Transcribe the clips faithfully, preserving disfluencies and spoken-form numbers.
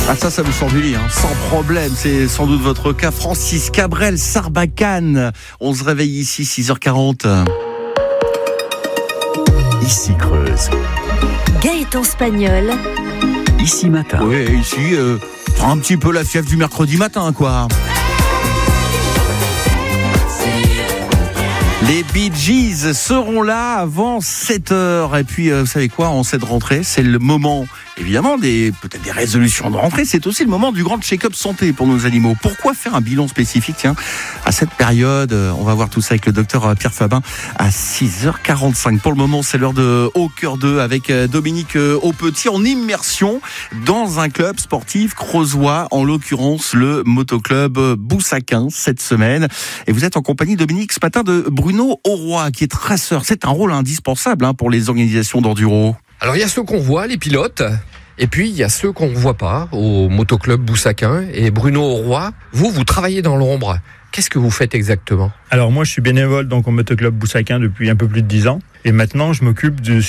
Ah ça, ça vous sort du lit, hein. Sans problème, c'est sans doute votre cas. Francis Cabrel, Sarbacane. On se réveille ici, six heures quarante. Ici Creuse. Gaëtan Spagnol. Ici Matin. Oui, ici, euh, prends un petit peu la fièvre du mercredi matin, quoi. Les Bee Gees seront là avant sept heures. Et puis, euh, vous savez quoi, en cette rentrée, c'est le moment, évidemment, des peut-être des résolutions de rentrée. C'est aussi le moment du grand check-up santé pour nos animaux. Pourquoi faire un bilan spécifique, tiens, à cette période? On va voir tout ça avec le docteur Pierre Fabin à six heures quarante-cinq. Pour le moment, c'est l'heure de Au Cœur deux avec Dominique Aupetit en immersion dans un club sportif creusois, en l'occurrence le motoclub Boussaquin cette semaine. Et vous êtes en compagnie, Dominique, ce matin de Bruno Auroy, qui est traceur. C'est un rôle indispensable hein, pour les organisations d'enduro. Alors il y a ceux qu'on voit, les pilotes, et puis il y a ceux qu'on ne voit pas au motoclub Boussaquin. Et Bruno Auroy, vous, vous travaillez dans l'ombre. Qu'est-ce que vous faites exactement? Alors moi je suis bénévole donc au motoclub Boussaquin depuis un peu plus de dix ans. Et maintenant je m'occupe de,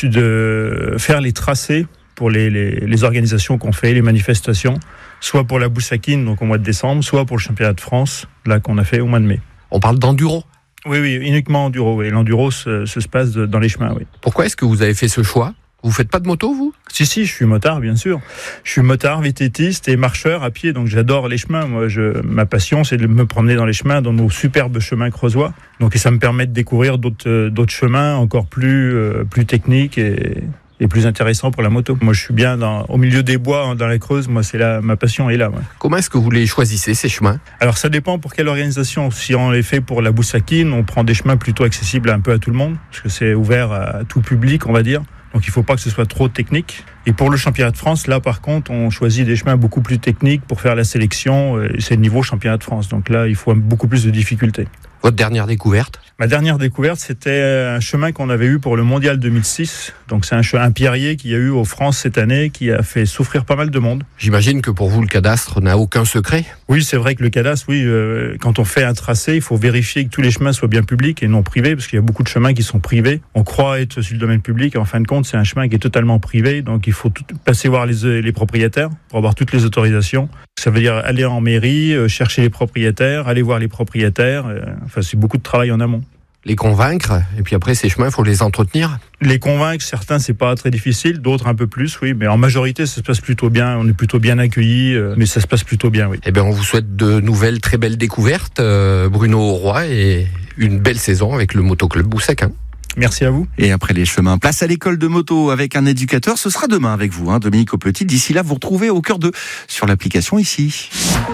de faire les tracés pour les, les, les organisations qu'on fait, les manifestations, soit pour la Boussaquine donc au mois de décembre, soit pour le championnat de France, là qu'on a fait au mois de mai. On parle d'enduro? Oui, oui, uniquement enduro. Oui. L'enduro se, se passe dans les chemins, oui. Pourquoi est-ce que vous avez fait ce choix? Vous faites pas de moto, vous? Si, si, je suis motard, bien sûr. Je suis motard, vététiste et marcheur à pied, donc j'adore les chemins. Moi, je, ma passion, c'est de me promener dans les chemins, dans nos superbes chemins creusois. Donc, et ça me permet de découvrir d'autres, d'autres chemins encore plus, euh, plus techniques et... et plus intéressant pour la moto. Moi, je suis bien dans, au milieu des bois, dans la Creuse. Moi, c'est là, ma passion est là. Ouais. Comment est-ce que vous les choisissez, ces chemins? Alors, ça dépend pour quelle organisation. Si on les fait pour la Boussaquine, on prend des chemins plutôt accessibles un peu à tout le monde, parce que c'est ouvert à tout public, on va dire. Donc, il ne faut pas que ce soit trop technique. Et pour le championnat de France, là, par contre, on choisit des chemins beaucoup plus techniques pour faire la sélection. Et c'est le niveau championnat de France. Donc là, il faut beaucoup plus de difficultés. Votre dernière découverte? Ma dernière découverte, c'était un chemin qu'on avait eu pour le Mondial deux mille six. Donc c'est un, chemin, un pierrier qu'il y a eu aux France cette année qui a fait souffrir pas mal de monde. J'imagine que pour vous, le cadastre n'a aucun secret? Oui, c'est vrai que le cadastre, oui, euh, quand on fait un tracé, il faut vérifier que tous les chemins soient bien publics et non privés, parce qu'il y a beaucoup de chemins qui sont privés. On croit être sur le domaine public, et en fin de compte, c'est un chemin qui est totalement privé. Donc il faut tout, passer voir les, les propriétaires pour avoir toutes les autorisations. Ça veut dire aller en mairie, euh, chercher les propriétaires, aller voir les propriétaires. Euh, enfin, c'est beaucoup de travail en amont. Les convaincre, et puis après ces chemins, il faut les entretenir? Les convaincre, certains c'est pas très difficile, d'autres un peu plus, oui, mais en majorité ça se passe plutôt bien, on est plutôt bien accueillis, euh, mais ça se passe plutôt bien, oui. Eh bien on vous souhaite de nouvelles très belles découvertes, euh, Bruno Auroy, et une belle saison avec le motoclub Boussaquin. Merci à vous. Et après les chemins, place à l'école de moto avec un éducateur, ce sera demain avec vous, hein, Dominique Aupetit. D'ici là, vous retrouvez Au Cœur deux sur l'application ici.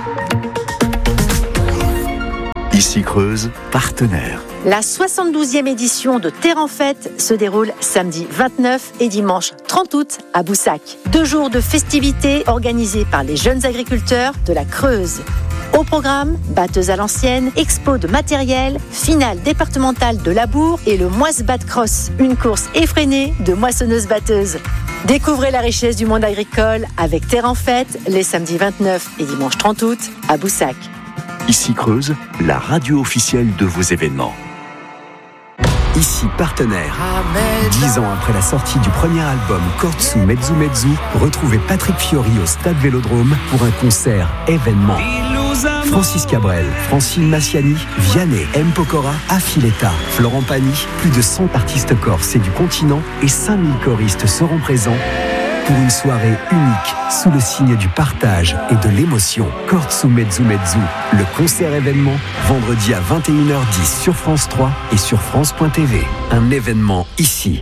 Ici Creuse, partenaire. La soixante-douzième édition de Terre en Fête se déroule samedi vingt-neuf et dimanche trente août à Boussac. Deux jours de festivités organisés par les jeunes agriculteurs de la Creuse. Au programme, batteuse à l'ancienne, expo de matériel, finale départementale de labour et le Moisse-Bat Cross, une course effrénée de moissonneuses-batteuses. Découvrez la richesse du monde agricole avec Terre en Fête les samedis vingt-neuf et dimanche trente août à Boussac. Ici Creuse, la radio officielle de vos événements. Ici partenaire. Dix ans après la sortie du premier album Kortsu Mezzu Mezzu, retrouvez Patrick Fiori au Stade Vélodrome pour un concert événement. Francis Cabrel, Francine Massiani, Vianney, M. Pokora, Affiletta, Florent Pagny, plus de cent artistes corses et du continent et cinq mille choristes seront présents pour une soirée unique sous le signe du partage et de l'émotion. Kortsu Mezzu Mezzu, le concert événement, vendredi à vingt et une heures dix sur France trois et sur France point T V. Un événement ici.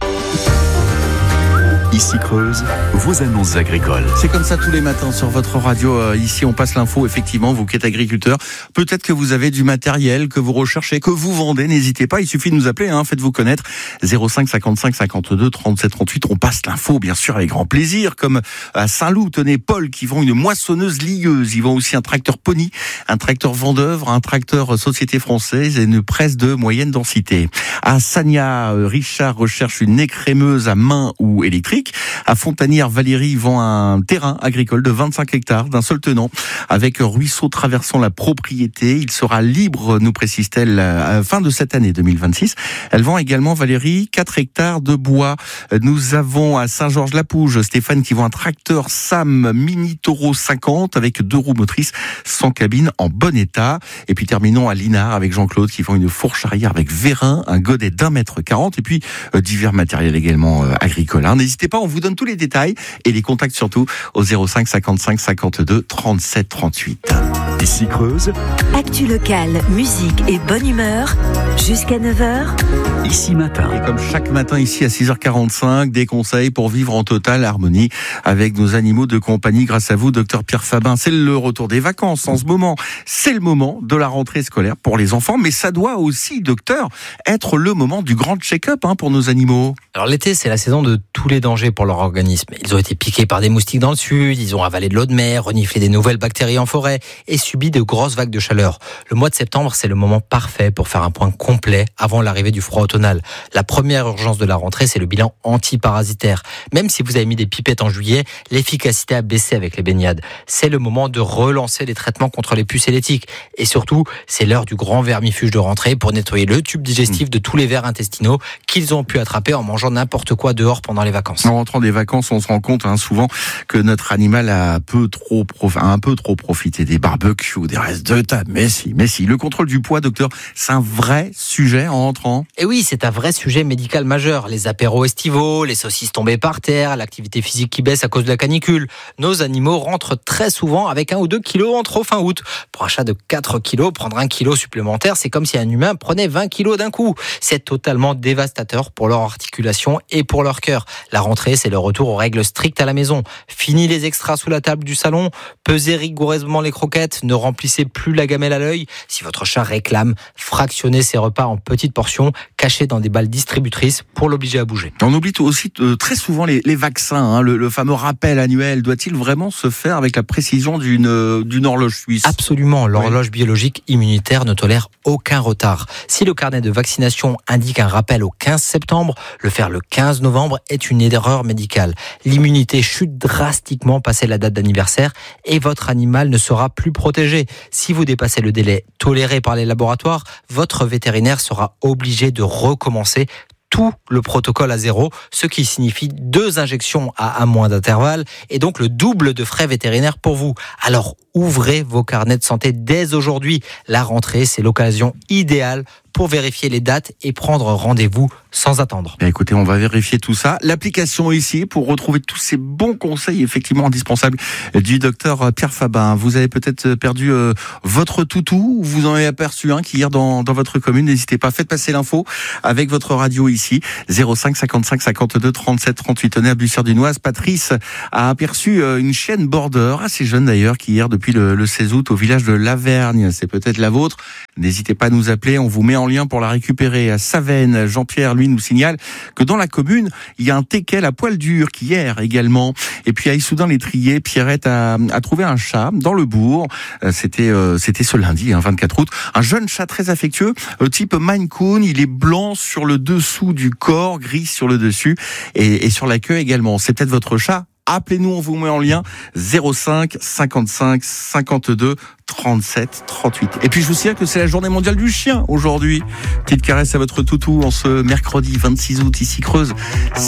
Ici Creuse, vos annonces agricoles. C'est comme ça tous les matins sur votre radio. Euh, ici, on passe l'info. Effectivement, vous qui êtes agriculteur, peut-être que vous avez du matériel que vous recherchez, que vous vendez. N'hésitez pas, il suffit de nous appeler. Hein, faites-vous connaître. zéro cinq cinquante-cinq cinquante-deux trente-sept trente-huit. On passe l'info, bien sûr, avec grand plaisir. Comme à Saint-Loup, tenez Paul qui vend une moissonneuse lieuse. Ils vendent aussi un tracteur Pony, un tracteur Vendeuvre, un tracteur Société Française et une presse de moyenne densité. À Sagna, Richard recherche une écrémeuse à main ou électrique. Patrick. À Fontanière-Valérie vend un terrain agricole de vingt-cinq hectares d'un seul tenant, avec ruisseau traversant la propriété. Il sera libre, nous précise-t-elle, à la fin de cette année deux mille vingt-six. Elle vend également, Valérie, quatre hectares de bois. Nous avons à Saint-Georges-la-Pouge Stéphane qui vend un tracteur Sam Mini Taureau cinquante avec deux roues motrices sans cabine en bon état. Et puis terminons à Linard avec Jean-Claude qui vend une fourche arrière avec vérin, un godet d'un mètre quarante et puis euh, divers matériels également euh, agricoles. Hein. N'hésitez pas, on vous donne tous les détails et les contacts surtout au zéro cinq cinquante-cinq cinquante-deux trente-sept trente-huit. Ici Creuse, actu locale, musique et bonne humeur, jusqu'à neuf heures. Ici Matin. Et comme chaque matin ici à six heures quarante-cinq, des conseils pour vivre en totale harmonie avec nos animaux de compagnie grâce à vous, docteur Pierre Fabin. C'est le retour des vacances en ce moment. C'est le moment de la rentrée scolaire pour les enfants, mais ça doit aussi, docteur, être le moment du grand check-up hein, pour nos animaux. Alors l'été, c'est la saison de tous les dangers pour leur organisme. Ils ont été piqués par des moustiques dans le sud, ils ont avalé de l'eau de mer, reniflé des nouvelles bactéries en forêt et subi de grosses vagues de chaleur. Le mois de septembre, c'est le moment parfait pour faire un point complet avant l'arrivée du froid automnal. La première urgence de la rentrée, c'est le bilan antiparasitaire. Même si vous avez mis des pipettes en juillet, l'efficacité a baissé avec les baignades. C'est le moment de relancer les traitements contre les puces et les tiques. Et surtout, c'est l'heure du grand vermifuge de rentrée pour nettoyer le tube digestif de tous les vers intestinaux qu'ils ont pu attraper en mangeant n'importe quoi dehors pendant les vacances. En rentrant des vacances, on se rend compte hein, souvent que notre animal a peu trop prof... a un peu trop profité des barbecues, des restes de table. Mais si, mais si. Le contrôle du poids, docteur, c'est un vrai sujet en rentrant. Et oui, c'est un vrai sujet médical majeur. Les apéros estivaux, les saucisses tombées par terre, l'activité physique qui baisse à cause de la canicule. Nos animaux rentrent très souvent avec un ou deux kilos en trop fin août. Pour un chat de quatre kilos, prendre un kilo supplémentaire, c'est comme si un humain prenait vingt kilos d'un coup. C'est totalement dévastateur pour leur articulation et pour leur cœur. La rentrée, c'est le retour aux règles strictes à la maison. Fini les extras sous la table du salon, pesez rigoureusement les croquettes, ne remplissez plus la gamelle à l'œil. Si votre chat réclame, fractionnez ses repas en petites portions, cachées dans des balles distributrices pour l'obliger à bouger. On oublie aussi euh, très souvent les, les vaccins. Hein. Le, le fameux rappel annuel, doit-il vraiment se faire avec la précision d'une, euh, d'une horloge suisse ? Absolument. L'horloge oui. biologique immunitaire ne tolère aucun retard. Si le carnet de vaccination indique un rappel au quinze septembre, le faire le quinze novembre est une erreur médicale. L'immunité chute drastiquement passé la date d'anniversaire et votre animal ne sera plus protégé. Si vous dépassez le délai toléré par les laboratoires, votre vétérinaire sera obligé de recommencer tout le protocole à zéro, ce qui signifie deux injections à un mois d'intervalle et donc le double de frais vétérinaires pour vous. Alors ouvrez vos carnets de santé dès aujourd'hui. La rentrée, c'est l'occasion idéale pour vérifier les dates et prendre rendez-vous sans attendre. Bien, écoutez, on va vérifier tout ça. L'application ici pour retrouver tous ces bons conseils effectivement indispensables du docteur Pierre Fabin. Vous avez peut-être perdu euh, votre toutou, vous en avez aperçu un qui hier dans, dans votre commune. N'hésitez pas, faites passer l'info avec votre radio ici. zéro cinq cinquante-cinq cinquante-deux trente-sept trente-huit. On est à Bussière-Dunoise. Patrice a aperçu euh, une chienne border, assez jeune d'ailleurs, qui hier depuis le, le seize août au village de Lavergne. C'est peut-être la vôtre. N'hésitez pas à nous appeler, on vous met en lien pour la récupérer. À Savenne, Jean-Pierre, lui, nous signale que dans la commune, il y a un teckel à poil dur qui erre également. Et puis à Issoudun-les-Triers, Pierrette a, a trouvé un chat dans le bourg. C'était, euh, c'était ce lundi, hein, vingt-quatre août. Un jeune chat très affectueux, type Maine Coon. Il est blanc sur le dessous du corps, gris sur le dessus et, et sur la queue également. C'est peut-être votre chat. Appelez-nous, on vous met en lien zéro cinq cinquante-cinq cinquante-deux trente-sept trente-huit. Et puis je vous signale que c'est la journée mondiale du chien aujourd'hui. Petite caresse à votre toutou en ce mercredi vingt-six août ici Creuse.